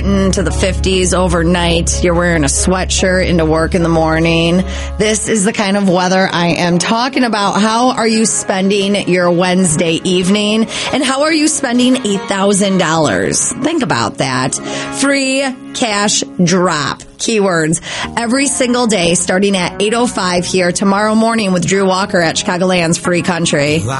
to the 50s overnight. You're wearing a sweatshirt into work in the morning. This is the kind of weather I am talking about. How are you spending your Wednesday evening? And how are you spending $8,000? Think about that. Free cash drop. Keywords every single day starting at 8:05 here tomorrow morning with Drew Walker at Chicagoland's Free Country.